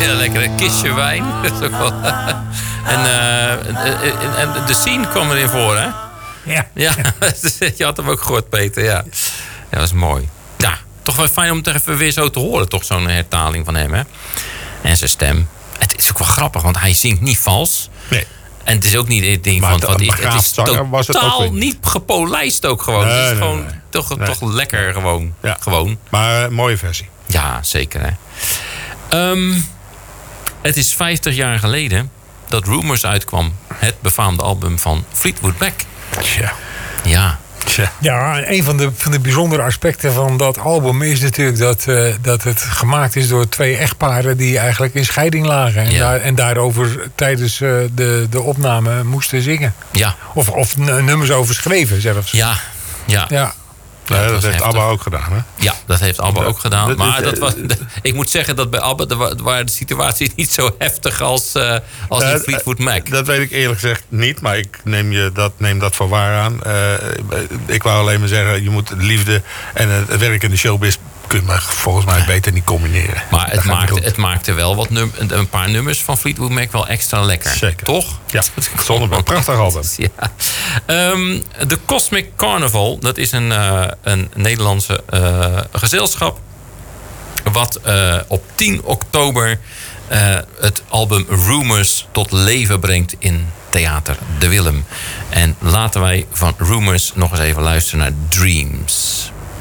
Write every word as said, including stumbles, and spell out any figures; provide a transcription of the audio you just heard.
heel lekker. Een kistje wijn. Dat is ook wel... en, uh, en, en de scene kwam erin voor, hè? Ja. Ja, je had hem ook gehoord, Peter. Ja, ja, dat is mooi. Ja, toch wel fijn om het even weer zo te horen. Toch zo'n hertaling van hem, hè? En zijn stem. Het is ook wel grappig, want hij zingt niet vals. Nee. En het is ook niet het ding maar van... De, wat is, het is totaal was het ook niet gepolijst ook gewoon. Nee, het is nee, gewoon nee. Toch, nee. toch lekker gewoon. Ja. gewoon. Maar een mooie versie. Ja, zeker. Hè. Um, het is vijftig jaar geleden dat Rumors uitkwam. Het befaamde album van Fleetwood Mac. Tja. Ja. Tja. Ja, een van de, van de bijzondere aspecten van dat album is natuurlijk dat, uh, dat het gemaakt is door twee echtparen die eigenlijk in scheiding lagen. En, Ja. daar, en daarover tijdens uh, de, de opname moesten zingen. Ja. Of, of nummers over schreven zelfs. Ja. Ja. Ja. Nee, dat dat heeft heftig. ABBA ook gedaan, hè? Ja, dat heeft ABBA Ja. ook gedaan. Dat- Maar dat- dat was, ik moet zeggen dat bij ABBA de, waren de situatie niet zo heftig als, uh, als in Uh, Fleetwood Mac. Dat weet ik eerlijk gezegd niet, maar ik neem, je dat, neem dat voor waar aan. Uh, ik wou alleen maar zeggen, je moet de liefde en het werk in de showbiz kun je maar volgens mij beter niet combineren. Maar Dat het gaat maakte, niet het maakte wel wat num- een paar nummers van Fleetwood Mac wel extra lekker. Zeker. Toch? Ja, zonder meer. Prachtig album. Ja. Um, de Cosmic Carnival, dat is een, uh, een Nederlandse uh, gezelschap. Wat uh, op tien oktober uh, het album Rumors tot leven brengt in Theater De Willem. En laten wij van Rumors nog eens even luisteren naar Dreams.